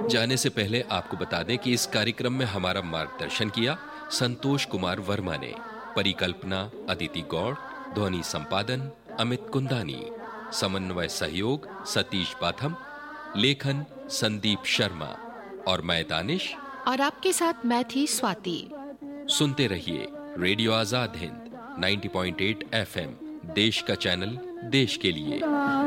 जाने से पहले आपको बता दें कि इस कार्यक्रम में हमारा मार्गदर्शन किया संतोष कुमार वर्मा ने, परिकल्पना अदिति गौड़, ध्वनि संपादन अमित कुंदानी, समन्वय सहयोग सतीश बाथम, लेखन संदीप शर्मा और मैं दानिश और आपके साथ मैं थी स्वाति। सुनते रहिए रेडियो आजाद हिंद 90.8 FM, देश का चैनल देश के लिए।